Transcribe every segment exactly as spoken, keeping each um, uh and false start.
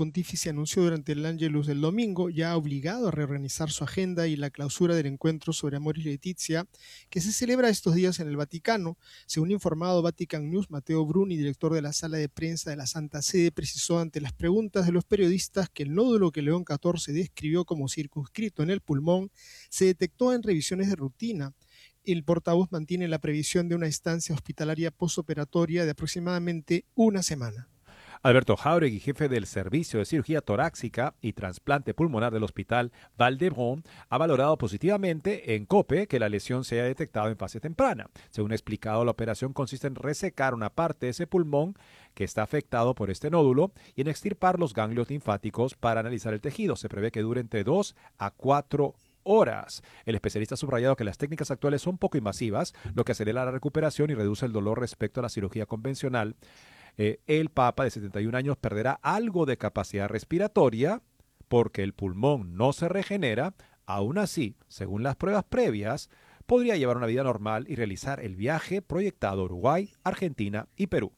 Pontífice anunció durante el Ángelus del domingo, ya obligado a reorganizar su agenda y la clausura del encuentro sobre Amoris Laetitia, que se celebra estos días en el Vaticano. Según informado Vatican News, Matteo Bruni, director de la sala de prensa de la Santa Sede, precisó ante las preguntas de los periodistas que el nódulo que León catorce describió como circunscrito en el pulmón se detectó en revisiones de rutina. El portavoz mantiene la previsión de una estancia hospitalaria posoperatoria de aproximadamente una semana. Alberto Jáuregui, jefe del Servicio de Cirugía Torácica y Trasplante Pulmonar del Hospital Vall d'Hebron, ha valorado positivamente en COPE que la lesión se haya detectado en fase temprana. Según ha explicado, la operación consiste en resecar una parte de ese pulmón que está afectado por este nódulo y en extirpar los ganglios linfáticos para analizar el tejido. Se prevé que dure entre dos a cuatro horas. El especialista ha subrayado que las técnicas actuales son poco invasivas, lo que acelera la recuperación y reduce el dolor respecto a la cirugía convencional. Eh, el Papa de setenta y un años perderá algo de capacidad respiratoria porque el pulmón no se regenera. Aún así, según las pruebas previas, podría llevar una vida normal y realizar el viaje proyectado a Uruguay, Argentina y Perú.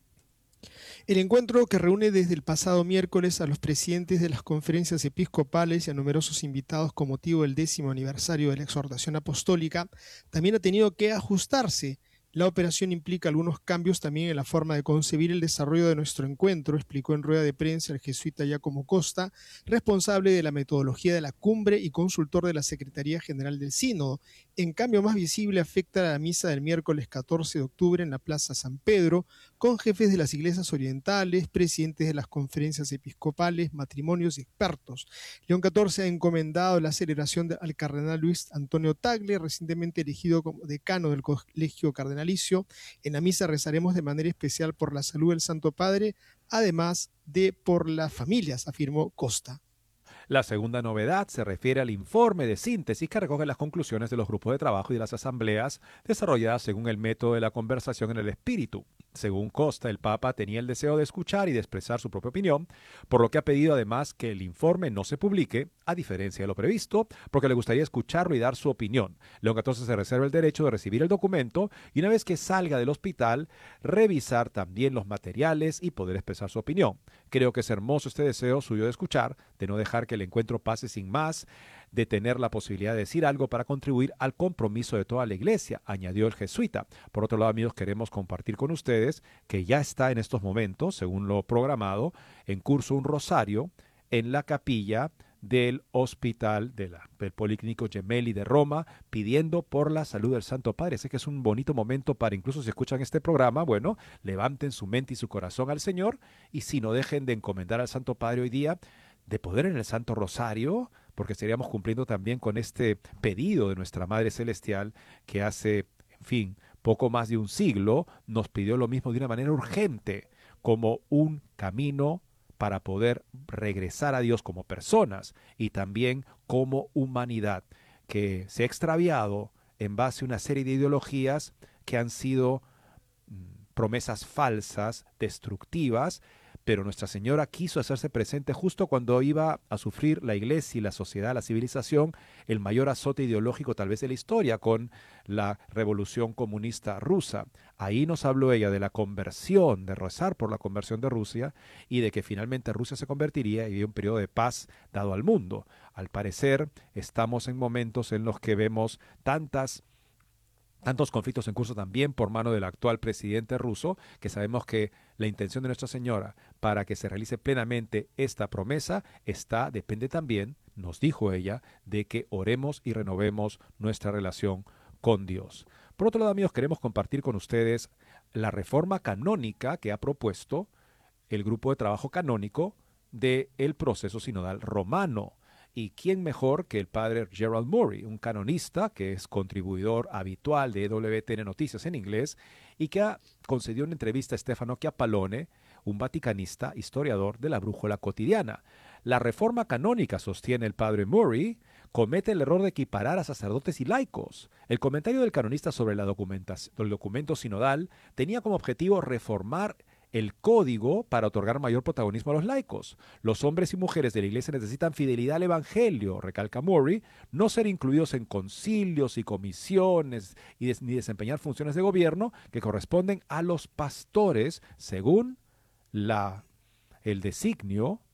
El encuentro, que reúne desde el pasado miércoles a los presidentes de las conferencias episcopales y a numerosos invitados con motivo del décimo aniversario de la exhortación apostólica, también ha tenido que ajustarse. La operación implica algunos cambios también en la forma de concebir el desarrollo de nuestro encuentro, explicó en rueda de prensa el jesuita Giacomo Costa, responsable de la metodología de la cumbre y consultor de la Secretaría General del Sínodo. En cambio más visible afecta a la misa del miércoles catorce de octubre en la Plaza San Pedro, con jefes de las iglesias orientales, presidentes de las conferencias episcopales, matrimonios y expertos. León catorce ha encomendado la celebración de, al cardenal Luis Antonio Tagle, recientemente elegido como decano del Colegio Cardenalicio. En la misa rezaremos de manera especial por la salud del Santo Padre, además de por las familias, afirmó Costa. La segunda novedad se refiere al informe de síntesis que recoge las conclusiones de los grupos de trabajo y de las asambleas desarrolladas según el método de la conversación en el espíritu. Según Costa, el Papa tenía el deseo de escuchar y de expresar su propia opinión, por lo que ha pedido además que el informe no se publique, a diferencia de lo previsto, porque le gustaría escucharlo y dar su opinión. León catorce se reserva el derecho de recibir el documento y una vez que salga del hospital, revisar también los materiales y poder expresar su opinión. Creo que es hermoso este deseo suyo de escuchar, de no dejar que el encuentro pase sin más, de tener la posibilidad de decir algo para contribuir al compromiso de toda la iglesia, añadió el jesuita. Por otro lado, amigos, queremos compartir con ustedes que ya está en estos momentos, según lo programado, en curso un rosario en la capilla del Hospital de la, del Policlínico Gemelli de Roma, pidiendo por la salud del Santo Padre. Sé que es un bonito momento para, incluso si escuchan este programa, bueno, levanten su mente y su corazón al Señor y si no dejen de encomendar al Santo Padre hoy día, de poder en el Santo Rosario, porque estaríamos cumpliendo también con este pedido de nuestra Madre Celestial que hace, en fin, poco más de un siglo nos pidió lo mismo de una manera urgente, como un camino para poder regresar a Dios como personas y también como humanidad, que se ha extraviado en base a una serie de ideologías que han sido mm, promesas falsas, destructivas, pero Nuestra Señora quiso hacerse presente justo cuando iba a sufrir la iglesia y la sociedad, la civilización, el mayor azote ideológico tal vez de la historia con la revolución comunista rusa. Ahí nos habló ella de la conversión, de rezar por la conversión de Rusia y de que finalmente Rusia se convertiría y había un periodo de paz dado al mundo. Al parecer estamos en momentos en los que vemos tantas Tantos conflictos en curso también por mano del actual presidente ruso, que sabemos que la intención de Nuestra Señora para que se realice plenamente esta promesa está, depende también, nos dijo ella, de que oremos y renovemos nuestra relación con Dios. Por otro lado, amigos, queremos compartir con ustedes la reforma canónica que ha propuesto el grupo de trabajo canónico del proceso sinodal romano. ¿Y quién mejor que el padre Gerald Murray, un canonista que es contribuidor habitual de E W T N Noticias en inglés y que ha concedido una entrevista a Stefano Chiappalone, un vaticanista, historiador de la Brújula Cotidiana? La reforma canónica, sostiene el padre Murray, comete el error de equiparar a sacerdotes y laicos. El comentario del canonista sobre la el documento sinodal tenía como objetivo reformar el código para otorgar mayor protagonismo a los laicos. Los hombres y mujeres de la iglesia necesitan fidelidad al evangelio, recalca Murray, no ser incluidos en concilios y comisiones y des ni desempeñar funciones de gobierno que corresponden a los pastores según la, el designio